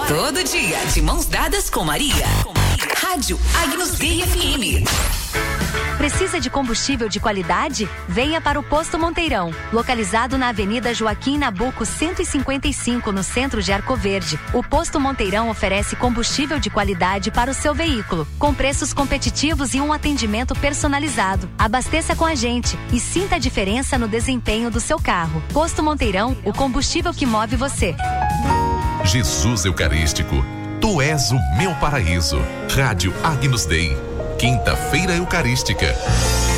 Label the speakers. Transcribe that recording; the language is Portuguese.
Speaker 1: Todo dia, de mãos dadas com Maria. Rádio Agnus Dei FM.
Speaker 2: Precisa de combustível de qualidade? Venha para o Posto Monteirão, localizado na Avenida Joaquim Nabuco 155, no centro de Arco Verde. O Posto Monteirão oferece combustível de qualidade para o seu veículo, com preços competitivos e um atendimento personalizado. Abasteça com a gente e sinta a diferença no desempenho do seu carro. Posto Monteirão, o combustível que move você.
Speaker 3: Jesus Eucarístico, Tu és o meu paraíso. Rádio Agnus Dei. Quinta-feira Eucarística.